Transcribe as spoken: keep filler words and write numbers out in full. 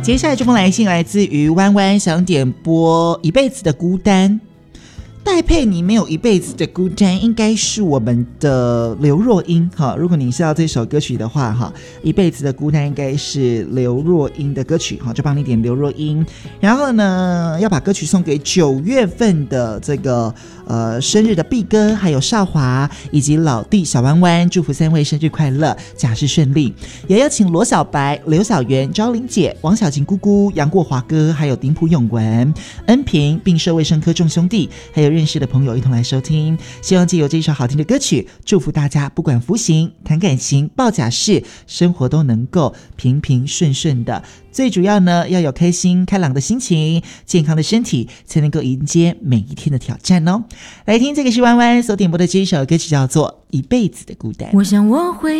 接下来这封来信来自于弯弯，想点播一辈子的孤单。戴佩妮没有一辈子的孤单，应该是我们的刘若英哈。如果你知道这首歌曲的话哈，一辈子的孤单应该是刘若英的歌曲哈，就帮你点刘若英。然后呢，要把歌曲送给九月份的这个呃生日的毕哥，还有少华以及老弟小弯弯，祝福三位生日快乐，假释顺利。也要请罗小白、刘小媛、昭玲姐、王小晴姑姑、杨过华哥，还有丁普永文、恩平，并社卫生科众兄弟，还有认识的朋友一同来收听。希望借由这一首好听的歌曲，祝福大家不管服刑、谈感情、报假释，生活都能够平平顺顺的。最主要呢，要有开心开朗的心情，健康的身体，才能够迎接每一天的挑战哦。来听这个是弯弯所点播的这一首歌曲，叫做《一辈子的孤单》。 我想我会